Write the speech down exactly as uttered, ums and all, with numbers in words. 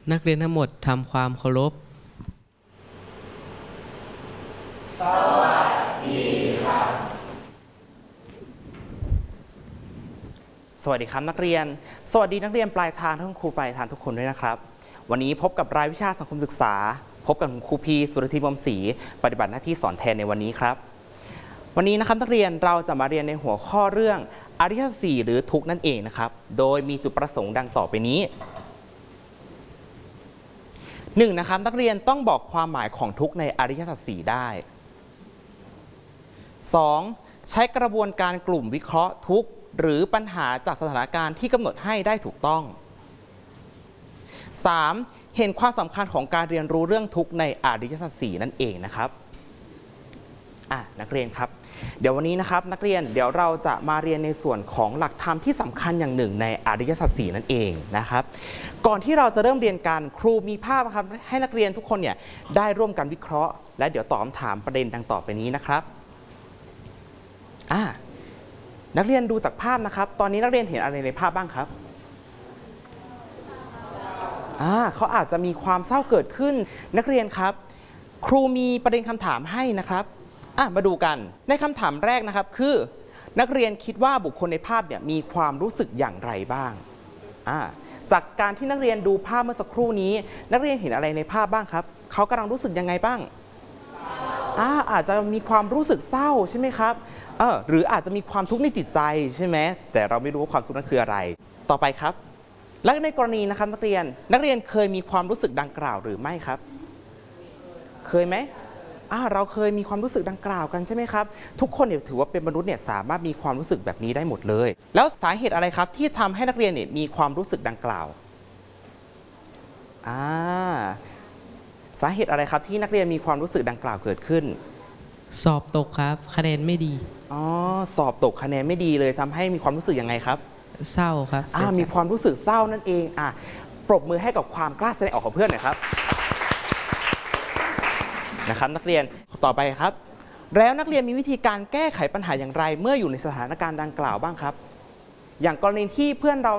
นักเรียนทั้งหมดทำความเคารพสวัสดีครับสวัสดีครับนักเรียนสวัสดีนักเรียนปลายทางทั้งครูปลายทางทุกคนด้วยนะครับวันนี้พบกับรายวิชาสังคมศึกษาพบกับครูพีสุรธีวงศ์ศรีปฏิบัติหน้าที่สอนแทนในวันนี้ครับวันนี้นะครับนักเรียนเราจะมาเรียนในหัวข้อเรื่องอริยสัจสี่หรือทุกข์นั่นเองนะครับโดยมีจุดประสงค์ดังต่อไปนี้หนึ่งนะครับนักเรียนต้องบอกความหมายของทุกข์ในอริยสัจสี่ได้ สอง ใช้กระบวนการกลุ่มวิเคราะห์ทุกข์หรือปัญหาจากสถานการณ์ที่กำหนดให้ได้ถูกต้อง สาม เห็นความสำคัญของการเรียนรู้เรื่องทุกข์ในอริยสัจสี่นั่นเองนะครับอ่ะนักเรียนครับเดี๋ยววันนี้นะครับนักเรียนเดี๋ยวเราจะมาเรียนในส่วนของหลักธรรมที่สำคัญอย่างหนึ่งในอริยสัจสี่นั่นเองนะครับก่อนที่เราจะเริ่มเรียนกันครูมีภาพครับให้นักเรียนทุกคนเนี่ยได้ร่วมกันวิเคราะห์และเดี๋ยวตอบคำถามประเด็นดังต่อไปนี้นะครับอ่านักเรียนดูจากภาพนะครับตอนนี้นักเรียนเห็นอะไรในภาพบ้างครับอ่าเขาอาจจะมีความเศร้าเกิดขึ้นนักเรียนครับครูมีประเด็นคำถามให้นะครับอ่ะมาดูกันในคำถามแรกนะครับคือนักเรียนคิดว่าบุคคลในภาพเนี่ยมีความรู้สึกอย่างไรบ้างอ่าจากการที่นักเรียนดูภาพเมื่อสักครู่นี้นักเรียนเห็นอะไรในภาพบ้างครับเขากำลังรู้สึกยังไงบ้างอ่าอาจจะมีความรู้สึกเศร้าใช่ไหมครับเออหรืออาจจะมีความทุกข์ในจิตใจใช่ไหมแต่เราไม่รู้ว่าความทุกข์นั้นคืออะไรต่อไปครับและในกรณีนะครับนักเรียนนักเรียนเคยมีความรู้สึกดังกล่าวหรือไม่ครับเคยไหมอ่าเราเคยมีความรู้สึกดังกล่าวกันใช่ไหมครับทุกคนเนี่ยถือว่าเป็นมนุษย์เนี่ยสามารถมีความรู้สึกแบบนี้ได้หมดเลยแล้วสาเหตุอะไรครับที่ทำให้นักเรียนเนี่ยมีความรู้สึกดังกล่าวอ่าสาเหตุอะไรครับที่นักเรียนมีความรู้สึกดังกล่าวเกิดขึ้นสอบตกครับคะแนนไม่ดีอ๋อสอบตกคะแนนไม่ดีเลยทำให้มีความรู้สึกยังไงครับเศร้าครับอ่ามีความรู้สึกเศร้านั่นเองอ่ะปรบมือให้กับความกล้าแสดงออกของเพื่อนหน่อยครับนะครับนักเรียนต่อไปครับแล้วนักเรียนมีวิธีการแก้ไขปัญหาอย่างไรเมื่ออยู่ในสถานการณ์ดังกล่าวบ้างครับอย่างกรณีที่เพื่อนเรา